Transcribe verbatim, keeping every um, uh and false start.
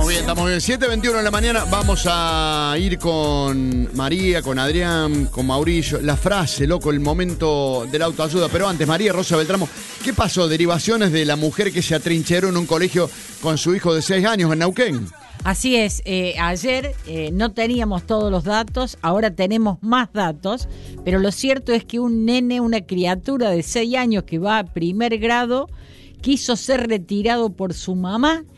bien, estamos bien. siete veintiuno de la mañana, vamos a ir con María, con Adrián, con Mauricio. La frase, loco, el momento de la autoayuda. Pero antes, María Rosa Beltramo, ¿qué pasó? Derivaciones de la mujer que se atrincheró en un colegio con su hijo de seis años en Neuquén. Así es, eh, ayer eh, no teníamos todos los datos, ahora tenemos más datos, pero lo cierto es que un nene, una criatura de seis años que va a primer grado, quiso ser retirado por su mamá